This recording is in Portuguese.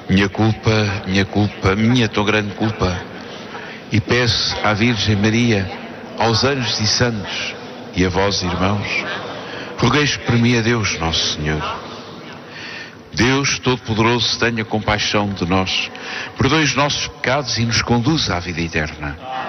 minha tão grande culpa, e peço à Virgem Maria, aos anjos e santos, e a vós, irmãos, rogueis por mim a Deus Nosso Senhor. Deus Todo-Poderoso tenha compaixão de nós, perdoe os nossos pecados e nos conduza à vida eterna.